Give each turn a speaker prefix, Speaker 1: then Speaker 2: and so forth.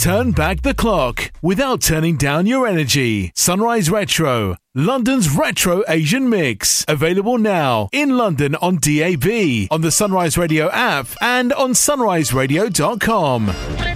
Speaker 1: Turn back the clock without turning down your energy. Sunrise Retro, London's retro Asian mix. Available now in London on DAB, on the Sunrise Radio app, and on sunriseradio.com.